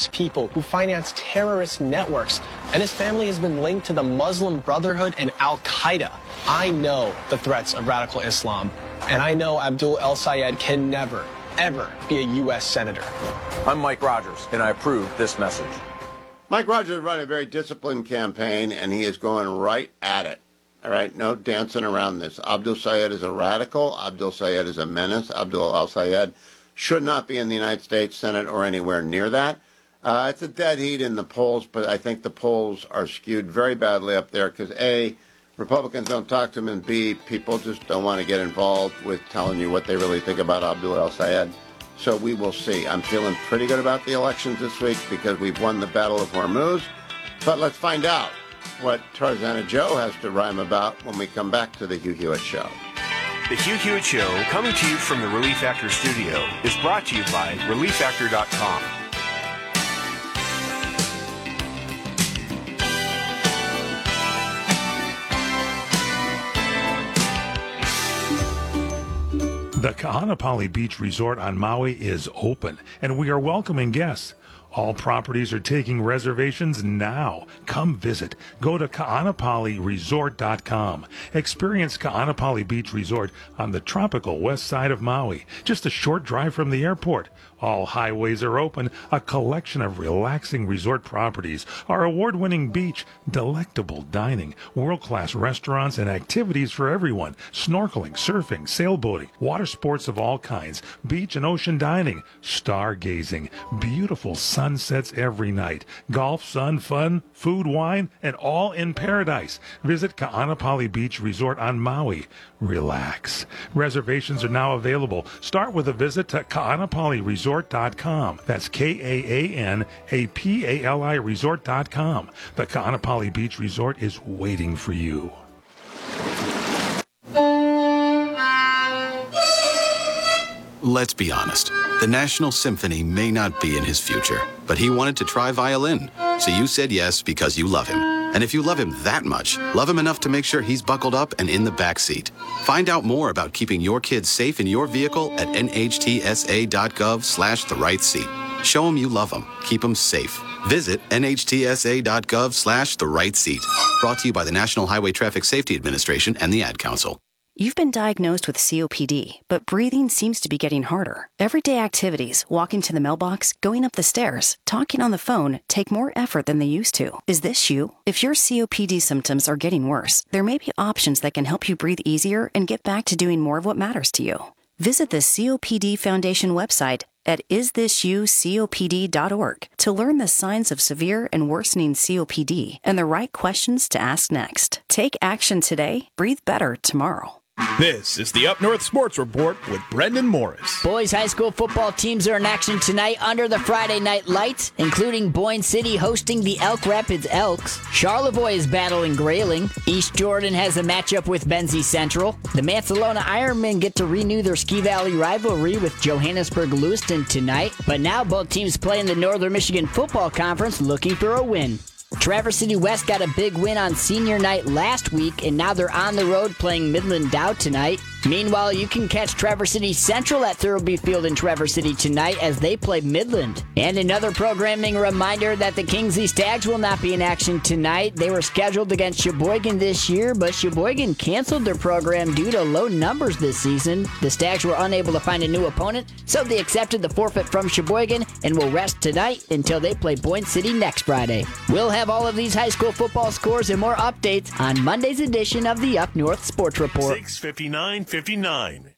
dangerous people who finance terrorist networks, and his family has been linked to the Muslim Brotherhood and Al-Qaeda. I know the threats of radical Islam, and I know Abdul El-Sayed can never, ever be a U.S. Senator. I'm Mike Rogers, and I approve this message. Mike Rogers run a very disciplined campaign, and he is going right at it. All right, no dancing around this. Abdul Sayed is a radical. Abdul Sayed is a menace. Abdul Al-Sayed should not be in the United States Senate or anywhere near that. It's a dead heat in the polls, but I think the polls are skewed very badly up there because, A, Republicans don't talk to them, and B, people just don't want to get involved with telling you what they really think about Abdul El-Sayed. So we will see. I'm feeling pretty good about the elections this week because we've won the Battle of Hormuz. But let's find out what Tarzana Joe has to rhyme about when we come back to the Hugh Hewitt Show. The Hugh Hewitt Show, coming to you from the Relief Factor studio, is brought to you by ReliefFactor.com. The Kaanapali Beach Resort on Maui is open, and we are welcoming guests. All properties are taking reservations now. Come visit. Go to kaanapaliresort.com. Experience Kaanapali Beach Resort on the tropical west side of Maui, just a short drive from the airport. All highways are open, a collection of relaxing resort properties, our award-winning beach, delectable dining, world-class restaurants and activities for everyone, snorkeling, surfing, sailboating, water sports of all kinds, beach and ocean dining, stargazing, beautiful sunsets every night, golf, sun, fun, food, wine, and all in paradise. Visit Kaanapali Beach Resort on Maui. Relax. Reservations are now available. Start with a visit to kaanapaliresort.com. That's Kaanapali resort.com. The Kaanapali Beach Resort is waiting for you. Let's be honest. The National Symphony may not be in his future, but he wanted to try violin. So you said yes because you love him. And if you love him that much, love him enough to make sure he's buckled up and in the back seat. Find out more about keeping your kids safe in your vehicle at nhtsa.gov/the-right-seat. Show him you love him. Keep him safe. Visit nhtsa.gov/the-right-seat. Brought to you by the National Highway Traffic Safety Administration and the Ad Council. You've been diagnosed with COPD, but breathing seems to be getting harder. Everyday activities, walking to the mailbox, going up the stairs, talking on the phone, take more effort than they used to. Is this you? If your COPD symptoms are getting worse, there may be options that can help you breathe easier and get back to doing more of what matters to you. Visit the COPD Foundation website at isthisyoucopd.org to learn the signs of severe and worsening COPD and the right questions to ask next. Take action today, breathe better tomorrow. This is the Up North Sports Report with Brendan Morris. Boys high school football teams are in action tonight under the Friday night lights, including Boyne City hosting the Elk Rapids Elks. Charlevoix is battling Grayling. East Jordan has a matchup with Benzie Central. The Mansalona Ironmen get to renew their Ski Valley rivalry with Johannesburg Lewiston tonight. But now both teams play in the Northern Michigan Football Conference looking for a win. Traverse City West got a big win on senior night last week, and now they're on the road playing Midland Dow tonight. Meanwhile, you can catch Traverse City Central at Thurlby Field in Traverse City tonight as they play Midland. And another programming reminder that the Kingsley Stags will not be in action tonight. They were scheduled against Sheboygan this year, but Sheboygan canceled their program due to low numbers this season. The Stags were unable to find a new opponent, so they accepted the forfeit from Sheboygan and will rest tonight until they play Boyne City next Friday. We'll have all of these high school football scores and more updates on Monday's edition of the Up North Sports Report. 6:59:59.